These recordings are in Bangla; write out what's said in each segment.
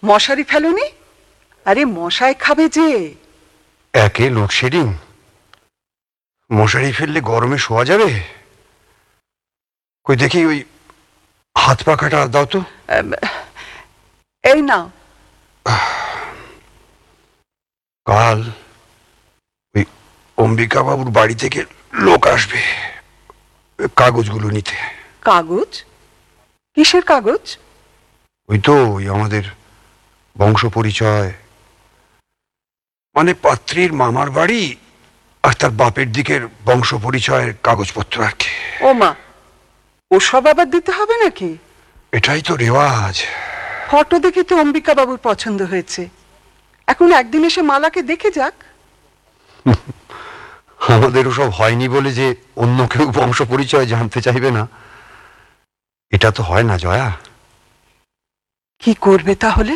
মশারি ফেলোনি? আরে মশায় খাবে যে। একে লোডশেডিং, মশারি ফেললে গরমে শোয়া যাবে? কই দেখি ওই হাত পাখাটা দাও তো। এই নাও। কাল ওই অম্বিকা বাবুর বাড়ি থেকে লোক আসবে কাগজগুলো নিতে। কাগজ? কিসের কাগজ? ওই তো ওই আমাদের বংশ পরিচয়, মানে পাত্রীর মামার বাড়ি আর তার বাপের দিকের বংশ পরিচয়ের কাগজপত্র আর কি। ও মা, ওসব আবার দিতে হবে নাকি? এটাই তো রেওয়াজ। ফটো দেখে তো অম্বিকা বাবুর পছন্দ হয়েছে, এখন একদিন এসে মালাকে দেখে যাক। আমাদের ওসব হয়নি বলে যে অন্য কেউ বংশ পরিচয় জানতে চাইবে না, এটা তো হয় না জয়া। কি করবে তাহলে?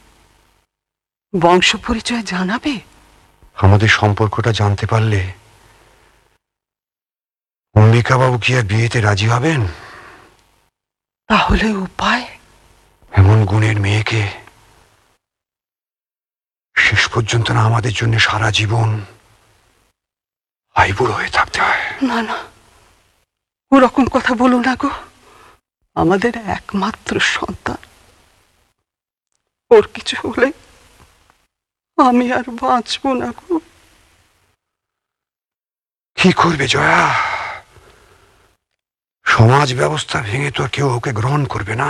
বংশ পরিচয় জানাবে? আমাদের সম্পর্কটা জানতে পারলে অম্বিকা বাবু কি আর বিয়েতে রাজি হবেন? তাহলে উপায়? এমন গুণের মেয়েকে শেষ পর্যন্ত না আমাদের জন্য সারা জীবন আইবুড়ো হয়ে থাকতে হয়। না না, ওরকম কথা বলো না গো। আমাদের একমাত্র সন্তান, ওর কিছু হলে আমি আর বাঁচবো না গো। কি করবে জয়া? সমাজ ব্যবস্থা ভেঙে তো আর কেউ ওকে গ্রহণ করবে না।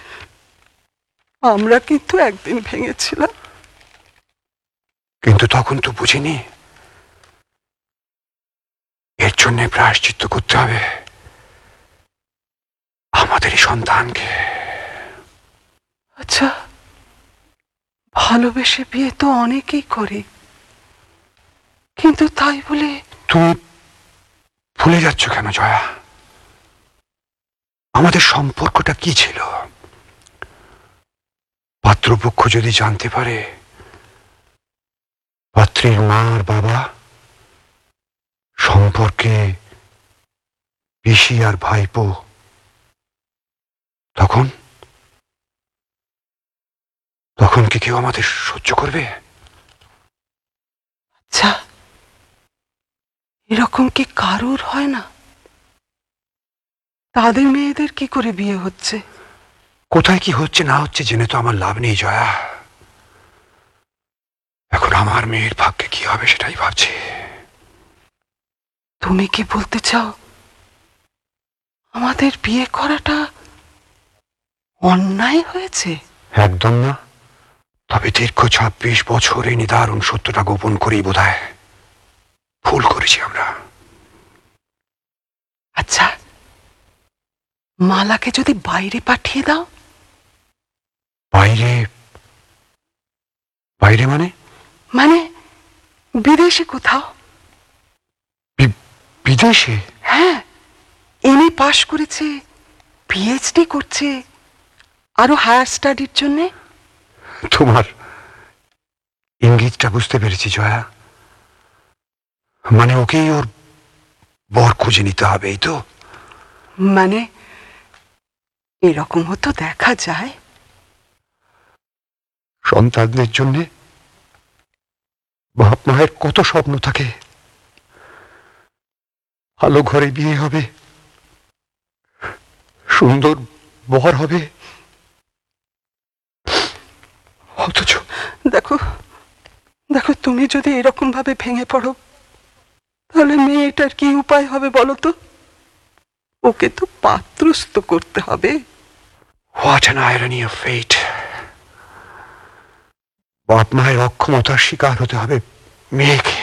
আমরা কিন্তু একদিন ভেঙেছিলাম, কিন্তু তখন তো বুঝিনি এর জন্য প্রায়শ্চিত্ত করতে হবে আমাদেরই সন্তানকে। আচ্ছা, ভালোবেসে বিয়ে তো অনেকেই করে, কিন্তু তাই বলে তুমি ভুলে যাচ্ছ কেন জয়া? আমাদের সম্পর্কটা কি ছিল? পাত্রপক্ষ যদি জানতে পারে পাত্রীর মা আর বাবা সম্পর্কে পিসি আর ভাইপো, তখন তখন কি কেউ আমাদের সহ্য করবে? আচ্ছা, এরকম কি কারোর হয় না? তাদের মেয়েদের কি করে বিয়ে হচ্ছে? কোথায় কি হচ্ছে না হচ্ছে জেনে তো আমার লাভ নেই জয়া। এখন আমার মেয়ের ভাগ্যে কি হবে সেটাই ভাবছি। তুমি কি বলতে চাও আমাদের বিয়ে করাটা অন্যায় হয়েছে? একদম না, তবে দীর্ঘ 26 বছর এই নিদারুণ সত্যটা গোপন করেই বোধহয় ভুল করেছি আমরা। আচ্ছা, মালাকে যদি বাইরে পাঠিয়ে দাও? বাইরে? বাইরে মানে? মানে বিদেশে কোথাও। বিদেশে? হ্যাঁ, এমএ পাশ করেছে, পিএইচডি করছে, আরো হায়ার স্টাডির জন্যে। তোমার ইঙ্গিতটা বুঝতে পেরেছি জয়া। মানে ওকেই ওর বর খুঁজে নিতে হবে, এই তো? মানে এরকমও তো দেখা যায়। সন্তানদের জন্য বাপ মায়ের কত স্বপ্ন থাকে। ভালো ঘরে বিয়ে হবে, সুন্দর বর হবে, অথচ দেখো দেখো, তুমি যদি এরকম ভাবে ভেঙে পড়ো তাহলে মেয়েটার কি উপায় হবে বলো তো? ওকে তো পাত্রস্থ করতে হবে। What an irony of fate! বাপ মায়ের অক্ষমতার শিকার হতে হবে মেয়েকে।